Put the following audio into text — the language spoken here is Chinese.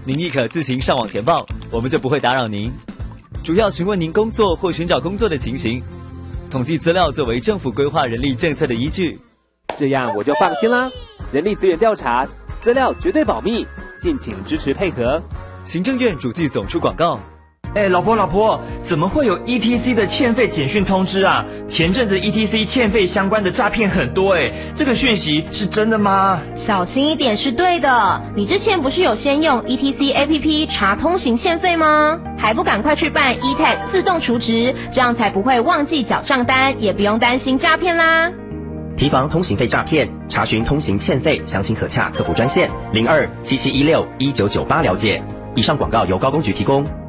您亦可自行上网填报，我们就不会打扰您。主要询问您工作或寻找工作的情形，统计资料作为政府规划人力政策的依据。 这样我就放心啦。人力资源调查资料绝对保密，敬请支持配合。 行政院主计总处广告。 老婆，怎么会有 ETC 的欠费简讯通知啊？前阵子 ETC 欠费相关的诈骗很多这个讯息是真的吗？ 小心一点是对的。你之前不是有先用 ETC APP 查通行欠费吗？还不赶快去办 eTag 自动储值，这样才不会忘记缴账单，也不用担心诈骗啦。 提防通行费诈骗，查询通行欠费，详情可洽客服专线0277161998了解。以上广告由高工局提供。